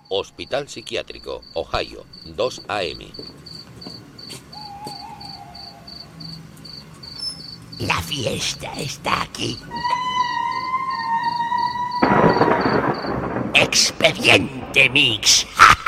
Hospital Psiquiátrico, Ohio, 2 AM. La fiesta está aquí. Expediente Mix. ¡Ja!